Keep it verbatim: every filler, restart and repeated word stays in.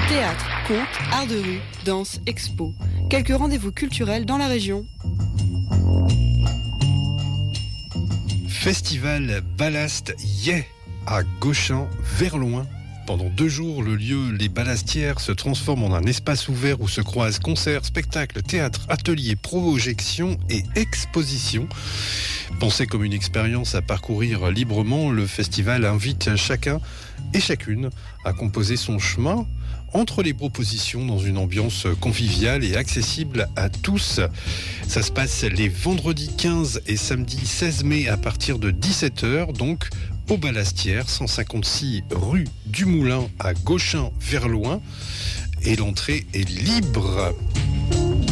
Théâtre, contes, art de rue, danse, expo. Quelques rendez-vous culturels dans la région. Festival Ballast Yeah à Gauchin, Verloin. Pendant deux jours, le lieu Les Ballastières se transforme en un espace ouvert où se croisent concerts, spectacles, théâtres, ateliers, projections et expositions. Pensé comme une expérience à parcourir librement, le festival invite chacun et chacune à composer son chemin entre les propositions dans une ambiance conviviale et accessible à tous. Ça se passe les vendredis quinze et samedi seize mai à partir de dix-sept heures, donc aux Ballastières, cent cinquante-six rue du Moulin à Gauchin, Verloin. Et l'entrée est libre.